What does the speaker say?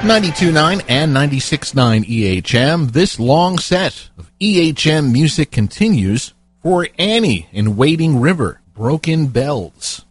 92.9 and 96.9 EHM. This long set of EHM music continues for Annie in Wading River, Broken Bells.